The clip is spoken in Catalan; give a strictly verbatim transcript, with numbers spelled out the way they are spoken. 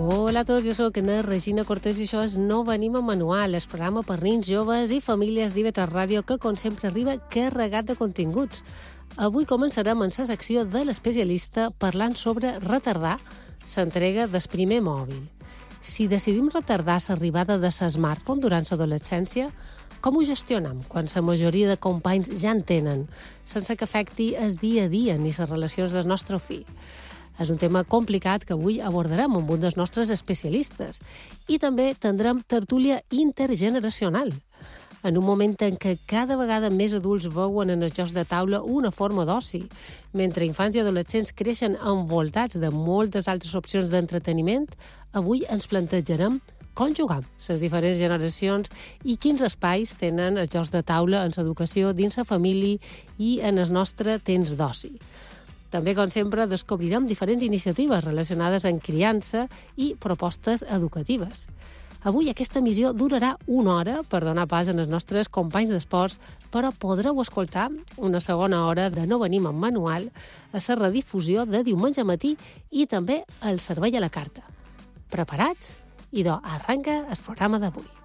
Hola a tots, jo soc Ana Regina Cortés i això és No Venim amb Manual, el programa per nins, joves i famílies d'I V tres Ràdio que, com sempre, arriba carregat de continguts. Avui començarem en la secció de l'especialista parlant sobre retardar l'entrega del primer mòbil. Si decidim retardar l'arribada de l'smartphone durant l'adolescència, com ho gestionem quan la majoria de companys ja en tenen, sense que afecti el dia a dia ni les relacions del nostre fill? És un tema complicat que avui abordarem amb un dels nostres especialistes. I també tindrem tertúlia intergeneracional. En un moment en què cada vegada més adults veuen en els jocs de taula una forma d'oci, mentre infants i adolescents creixen envoltats de moltes altres opcions d'entreteniment, avui ens plantejarem com jugar les diferents generacions i quins espais tenen els jocs de taula en l'educació dins la família i en el nostre temps d'oci. També, com sempre, descobrirem diferents iniciatives relacionades amb criança i propostes educatives. Avui aquesta missió durarà una hora per donar pas als nostres companys d'esports, però podreu escoltar una segona hora de No Venim amb Manual a la redifusió de diumenge matí i també el servei a la carta. Preparats? Idò, arranca el programa d'avui.